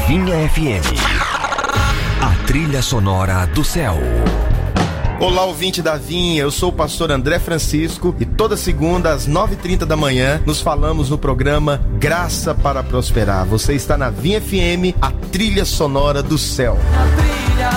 Vinha FM. A trilha sonora do céu. Olá, ouvinte da Vinha, eu sou o pastor André Francisco e toda segunda às 9h30 da manhã nos falamos no programa Graça para Prosperar. Você está na Vinha FM, a trilha sonora do céu.